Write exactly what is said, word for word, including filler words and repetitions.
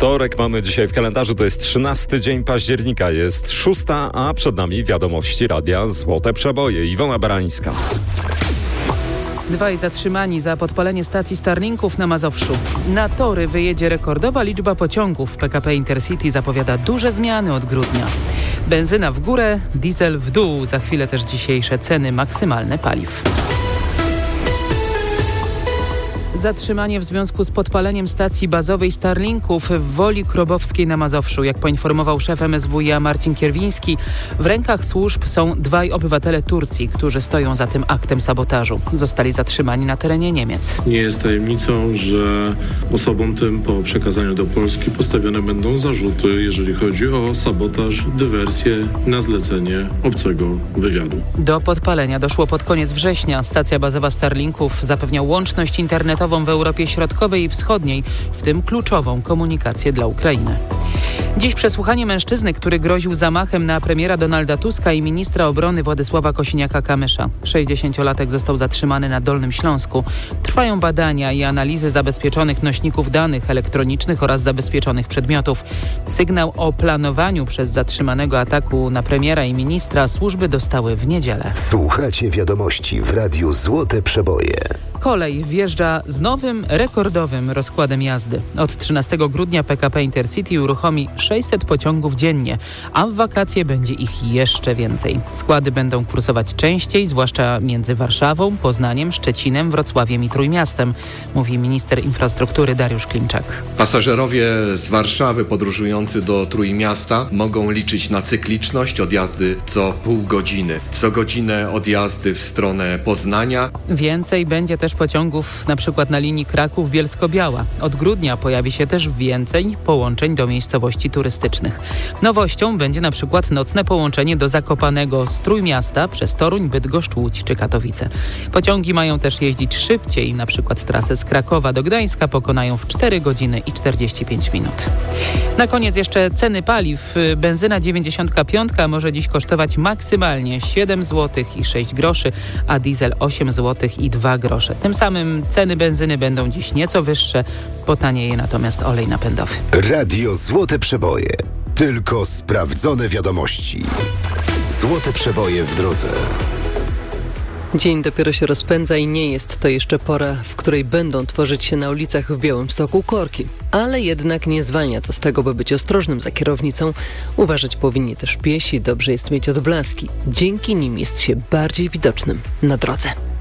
Wtorek mamy dzisiaj w kalendarzu, to jest trzynasty dzień października, jest szósta, a przed nami wiadomości radia Złote Przeboje. Iwona Barańska. Dwaj zatrzymani za podpalenie stacji Starlinków na Mazowszu. Na tory wyjedzie rekordowa liczba pociągów. P K P Intercity zapowiada duże zmiany od grudnia. Benzyna w górę, diesel w dół. Za chwilę też dzisiejsze ceny maksymalne paliw. Zatrzymanie w związku z podpaleniem stacji bazowej Starlinków w Woli Krobowskiej na Mazowszu. Jak poinformował szef M S W i A Marcin Kierwiński, w rękach służb są dwaj obywatele Turcji, którzy stoją za tym aktem sabotażu. Zostali zatrzymani na terenie Niemiec. Nie jest tajemnicą, że osobom tym po przekazaniu do Polski postawione będą zarzuty, jeżeli chodzi o sabotaż, dywersję na zlecenie obcego wywiadu. Do podpalenia doszło pod koniec września. Stacja bazowa Starlinków zapewnia łączność internetową w Europie Środkowej i Wschodniej, w tym kluczową komunikację dla Ukrainy. Dziś przesłuchanie mężczyzny, który groził zamachem na premiera Donalda Tuska i ministra obrony Władysława Kosiniaka-Kamysza. sześćdziesięciolatek został zatrzymany na Dolnym Śląsku. Trwają badania i analizy zabezpieczonych nośników danych elektronicznych oraz zabezpieczonych przedmiotów. Sygnał o planowaniu przez zatrzymanego ataku na premiera i ministra służby dostały w niedzielę. Słuchacie wiadomości w Radiu Złote Przeboje. Kolej wjeżdża z nowym, rekordowym rozkładem jazdy. Od trzynastego grudnia P K P Intercity uruchomi sześćset pociągów dziennie, a w wakacje będzie ich jeszcze więcej. Składy będą kursować częściej, zwłaszcza między Warszawą, Poznaniem, Szczecinem, Wrocławiem i Trójmiastem, mówi minister infrastruktury Dariusz Klimczak. Pasażerowie z Warszawy podróżujący do Trójmiasta mogą liczyć na cykliczność odjazdy co pół godziny, co godzinę odjazdy w stronę Poznania. Więcej będzie też pociągów na przykład na linii Kraków-Bielsko-Biała. Od grudnia pojawi się też więcej połączeń do miejscowości turystycznych. Nowością będzie na przykład nocne połączenie do Zakopanego z Trójmiasta przez Toruń, Bydgoszcz, Łódź czy Katowice. Pociągi mają też jeździć szybciej, na przykład trasę z Krakowa do Gdańska pokonają w cztery godziny i czterdzieści pięć minut. Na koniec jeszcze ceny paliw. Benzyna dziewięćdziesiątka piątka może dziś kosztować maksymalnie siedem złotych i sześć groszy, a diesel osiem złotych i dwa grosze. Tym samym ceny benzyny będą dziś nieco wyższe, potanieje natomiast olej napędowy. Radio Złote Przeboje. Tylko sprawdzone wiadomości. Złote Przeboje w drodze. Dzień dopiero się rozpędza i nie jest to jeszcze pora, w której będą tworzyć się na ulicach w Białymstoku korki. Ale jednak nie zwalnia to z tego, by być ostrożnym za kierownicą. Uważać powinni też piesi, dobrze jest mieć odblaski. Dzięki nim jest się bardziej widocznym na drodze.